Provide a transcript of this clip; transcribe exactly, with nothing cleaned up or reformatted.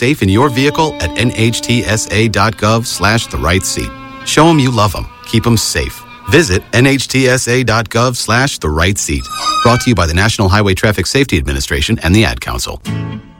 safe in your vehicle at nhtsa.gov slash the right seat. Show them you love them. Keep them safe. Visit nhtsa.gov slash the right seat. Brought to you by the National Highway Traffic Safety Administration and the Ad Council.